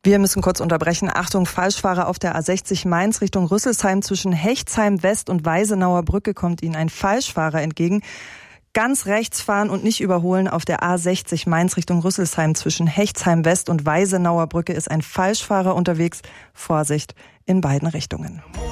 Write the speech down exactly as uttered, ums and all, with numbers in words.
Wir müssen kurz unterbrechen. Achtung, Falschfahrer auf der A sechzig Mainz Richtung Rüsselsheim. Zwischen Hechtsheim West und Weisenauer Brücke kommt Ihnen ein Falschfahrer entgegen. Ganz rechts fahren und nicht überholen. Auf der A sechzig Mainz Richtung Rüsselsheim zwischen Hechtsheim West und Weisenauer Brücke ist ein Falschfahrer unterwegs. Vorsicht in beiden Richtungen.